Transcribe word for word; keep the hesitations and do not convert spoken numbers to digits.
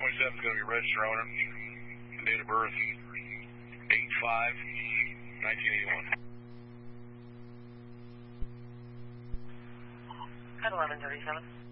twenty-seven is going to be registered owner. Date of birth, eight five nineteen eighty-one. At eleven thirty-seven.